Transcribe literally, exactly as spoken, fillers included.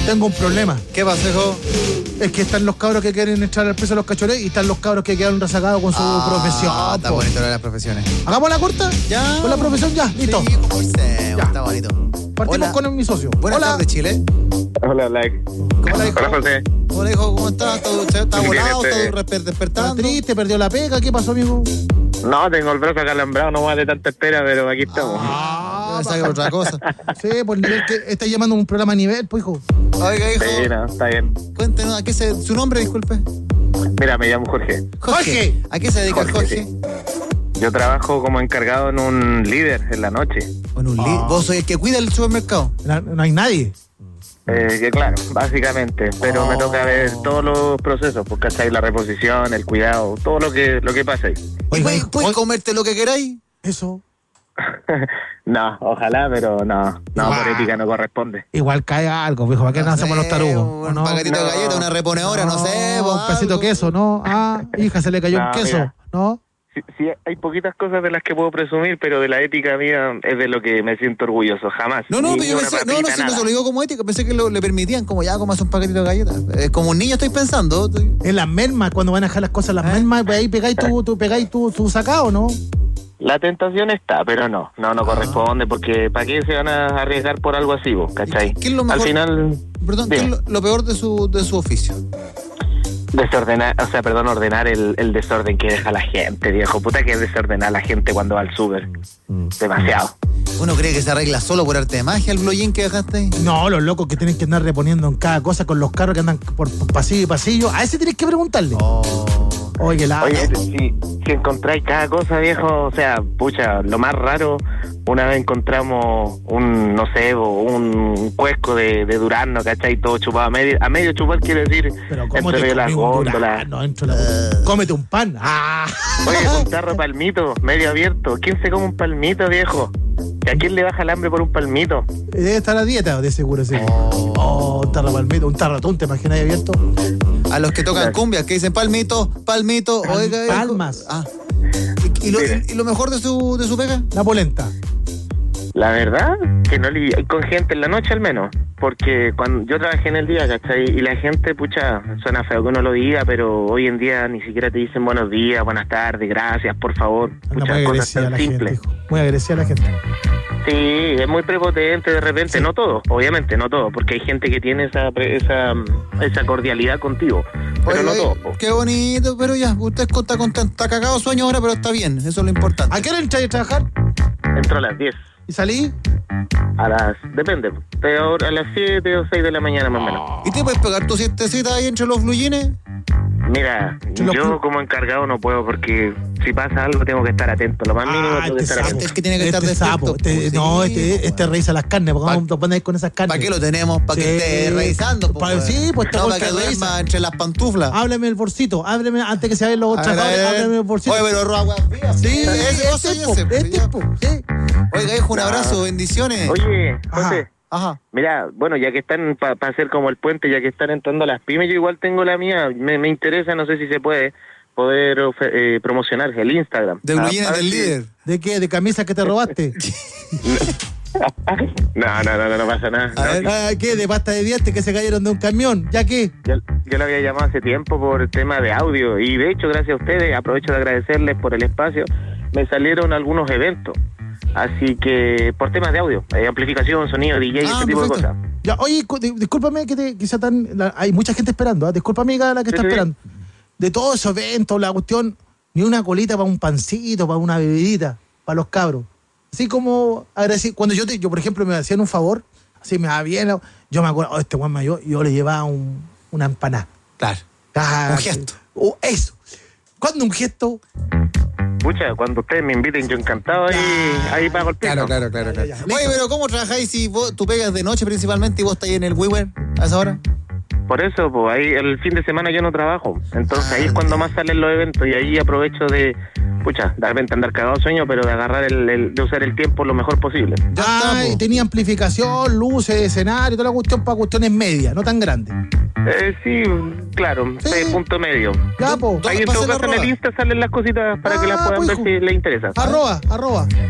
Tengo un problema. ¿Qué pasa, hijo? Es que están los cabros que quieren entrar al preso de los cachorés y están los cabros que quedaron rezagados con su Ah, profesión. Está po. bonito lo de las profesiones. ¿Hagamos la corta? Ya. ¿Con la profesión ya? Listo. Sí, comencemos, Ya. está bonito. Partimos Hola. con mi socio. Buenas Hola. tardes, Chile. Hola, like. Hola, hijo. Hola, José. Hola, hijo, ¿cómo estás? ¿Está, está Bien, volado? este- ¿Está ¿Está despertando? triste? ¿Perdió la pega? ¿Qué pasó, amigo? No, tengo el brazo acalambrado, no más de tanta espera, pero aquí estamos. Ah, Debe ser otra cosa. sí, por el nivel que está llamando un programa a nivel, pues, hijo. Oiga, hijo, Sí, no, está bien. cuéntenos, ¿a qué se... su nombre, disculpe? Mira, me llamo Jorge. Jorge. ¿A qué se dedica Jorge, Jorge? sí. Yo trabajo como encargado en un líder en la noche. Bueno, un li- Ah. vos sois el que cuida el supermercado. No, no hay nadie. Eh, que claro, básicamente. Pero me toca ver todos los procesos, pues, ¿cachai? La reposición, el cuidado, todo lo que, lo que pasa ahí. ¿Y Oiga, puedes, hijo, puedes oiga, comerte lo que queráis? eso. No, ojalá, pero no, no, Ah. por ética no corresponde. Igual cae algo, viejo. ¿Para qué no hacemos los tarugos? ¿O Un no? paquetito de No. galletas, una reponedora, no, sé. Un vos, pesito de algo. queso, ¿no? Ah, hija, se le cayó No, un queso, mira. ¿no? Sí, sí, hay poquitas cosas de las que puedo presumir, pero de la ética mía es de lo que me siento orgulloso, jamás. No, no, Ni pero yo una pensé, no, no, papita, si no nada. se lo digo como ética, pensé que lo, le permitían, como ya, comas un paquetito de galletas. Eh, como un niño estoy pensando. estoy- En las mermas, cuando van a dejar las cosas en las ¿Eh? mermas, pues ahí pegáis tu, tu, pegáis tu, tu sacado, ¿no? La tentación está, pero no, no, no Ah. corresponde, porque ¿para qué se van a arriesgar por algo así, vos, cachai? ¿Y qué- qué es lo Al mejor? final, Perdón, ¿qué es dime, lo, lo peor de su, de su oficio? desordenar, o sea, perdón, ordenar el, el desorden que deja la gente, viejo. Puta que es desordenar la gente cuando va al súper. Demasiado. ¿Uno cree que se arregla solo por arte de magia el blowin que dejaste ahí? No, los locos que tienen que andar reponiendo en cada cosa con los carros que andan por, por pasillo y pasillo. A ese tienes que preguntarle. Oh. Oye, la. Oye, si, si encontráis cada cosa, viejo, o sea, pucha, lo más raro, una vez encontramos un, no sé, bo, un cuesco de, de durazno, ¿cachai? Todo chupado a medio, a medio chupar quiere decir, Pero ¿cómo entre te las comí un góndolas. durazno dentro de la... Cómete un pan. ¡Ah! Oye, un tarro de palmito, medio abierto. ¿Quién se come un palmito, viejo? ¿Y a quién le baja el hambre por un palmito? Debe estar a dieta, de seguro, sí. Oh. Oh, un tarro de palmito, un tarro atún, ¿te imaginas ahí abierto? A los que tocan Claro. cumbias, que dicen palmito, palmito, Pal- oiga. hijo. palmas. Ah. ¿Y, y lo, Mire. y lo mejor de su, de su pega? La polenta. La verdad, que no lidié con gente en la noche al menos, porque cuando yo trabajé en el día, ¿cachai? Y la gente, pucha, suena feo que uno lo diga, pero hoy en día ni siquiera te dicen buenos días, buenas tardes, gracias, por favor. Anda Pucha, muy cosas agresiva tan la gente, simples. hijo. Muy agresiva la gente. Sí, es muy prepotente de repente, Sí. no todo, obviamente, no todo, porque hay gente que tiene esa pre- esa, esa cordialidad contigo, pero Oiga, no todo. po. qué bonito, pero ya, usted está contento, está cagado sueño ahora, pero está bien, eso es lo importante. ¿A qué hora entras a trabajar? Entro a las diez, ¿Y salí? a las, depende, pero a las siete o seis de la mañana más o menos. ¿Y te puedes pegar tu siestecita ahí entre los bluyines? Mira, Los yo clu- como encargado no puedo porque si pasa algo tengo que estar atento, lo más mínimo Ah, tengo que este estar sapo. atento. Es que tiene que estar este despierto. sapo. Este- Pues no, sí, este, pues, este bueno. revisa las carnes. ¿Por qué Pa- vamos a poner con esas carnes? ¿Para qué lo tenemos? ¿Para que Sí. esté revisando? Pa- pues, sí, pues, no, está para que con duerma revisa. entre las pantuflas. Háblame el bolsito. Háblame antes que se vayan los A ver, a trabajadores. ver, a ver. Háblame el bolsito. Oye, pero roba weas vivas. Sí, ese es cosa ya tipo, se- es ya. tipo, sí. Oiga, hijo, un No. abrazo, bendiciones. Oye, Ajá. José, Ajá. mira, bueno, ya que están para hacer como el puente, ya que están entrando las pymes, yo igual tengo la mía, me, me interesa, no sé si se puede poder ofe- eh, promocionar el Instagram. De Ah, bluyines a ver del si- líder. ¿De qué? ¿De camisa que te robaste? No, no, no, no, no pasa nada. A No, ver. sí, Ah, ¿Qué? ¿De pasta de dientes que se cayeron de un camión? ¿Ya qué? yo, yo lo había llamado hace tiempo por el tema de audio y de hecho, gracias a ustedes, aprovecho de agradecerles por el espacio, me salieron algunos eventos. Así que, por temas de audio, eh, amplificación, sonido, D J, Ah, ese tipo de perfecto. cosas. Ya, oye, cu- di- discúlpame que, te, que sea tan... la- hay mucha gente esperando, ¿ah? Discúlpame la que Sí, está sí. esperando. De todos esos eventos, la cuestión, ni una colita para un pancito, para una bebidita, para los cabros. Así como agradeci- cuando yo, te, yo por ejemplo, me hacían un favor, así me va bien, yo me acuerdo, oh, este Juan mayor, yo le llevaba un, una empanada. Claro. Ah, Un gesto. Oh, eso. ¿Cuándo un gesto? Pucha, cuando ustedes me inviten, yo encantado ahí, ahí pago el piso. Claro, claro, claro, claro. Ya, ya. Oye, pero ¿cómo trabajáis si vos, tú pegas de noche principalmente y vos estás ahí en el WeWare a esa hora? Por eso, pues ahí el fin de semana yo no trabajo. Entonces ahí es cuando más salen los eventos y ahí aprovecho de, pucha, de repente andar cagado de sueño, pero de agarrar el, el- de usar el tiempo lo mejor posible. Ya Ah, está, y po. tenía amplificación, luces, escenario, toda la cuestión para cuestiones medias, no tan grandes. Eh, sí, claro, Sí. eh, punto medio. Ya, po. ¿Dónde Ahí en pasa todo la caso en el arroba? Insta salen las cositas para que Ah, las puedan pues, ver hijo. si les interesa. Arroba, arroba.